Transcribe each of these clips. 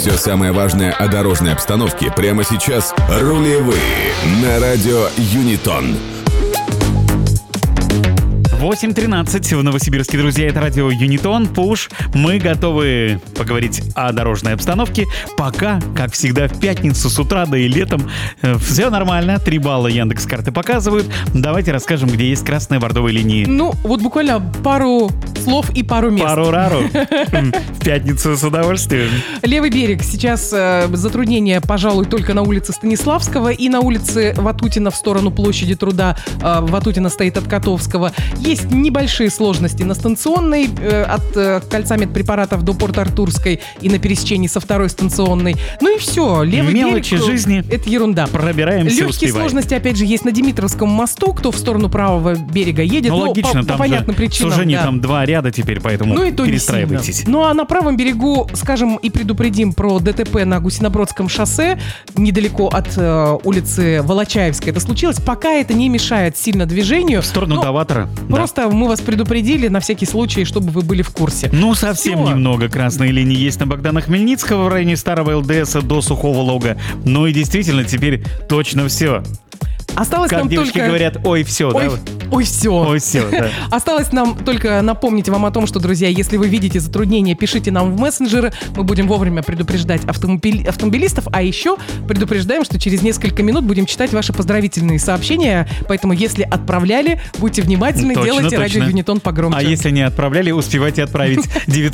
Все самое важное о дорожной обстановке прямо сейчас. Рулевые на радио Юнитон. 8:13 в Новосибирске, друзья, это радио Юнитон, Пуш. Мы готовы поговорить о дорожной обстановке. Пока, как всегда, в пятницу с утра, да и летом, все нормально. 3 балла Яндекс.Карты показывают. Давайте расскажем, где есть красные бордовые линии. Ну, вот буквально пару слов и пару мест. Пару-рару. В пятницу с удовольствием. Левый берег. Сейчас затруднения, пожалуй, только на улице Станиславского и на улице Ватутина в сторону площади Труда. Ватутина стоит от Котовского. Есть небольшие сложности на станционной, от кольца медпрепаратов до Порт-Артурской и на пересечении со второй станционной. Ну и все. Левый мелочи берег, жизни. Это ерунда. Пробираемся, Легкие успеваем. сложности, опять же, есть на Димитровском мосту. Кто в сторону правого берега едет, Ну, логично, по там понятным же причинам. сужение, Да. там 2 ряда теперь, поэтому Ну и то не перестраивайтесь. сильно. Ну а на правом берегу, скажем, и предупредим про ДТП на Гусинобродском шоссе, недалеко от улицы Волочаевской это случилось. Пока это не мешает сильно движению. В сторону Ну, Даватора. Просто мы вас предупредили на всякий случай, чтобы вы были в курсе. Ну, совсем Всё. немного красной линии есть на Богдана Хмельницкого в районе старого ЛДС до Сухого Лога. Ну и действительно, теперь точно все. Осталось Как нам девочки только... говорят, ой, все, Ой, да? ой, все. Ой, все, да. Осталось нам только напомнить вам о том, что, друзья, если вы видите затруднения, пишите нам в мессенджеры. Мы будем вовремя предупреждать автомобилистов. А еще предупреждаем, что через несколько минут будем читать ваши поздравительные сообщения. Поэтому, если отправляли, будьте внимательны, Точно, делайте точно. радио Юнитон погромче. А если не отправляли, успевайте отправить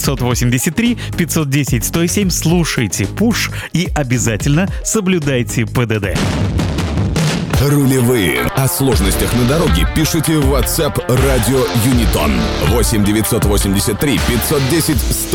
983-510-107. Слушайте Пуш и обязательно соблюдайте ПДД. Рулевые. О сложностях на дороге пишите в WhatsApp радио Юнитон. 8 983 510 107.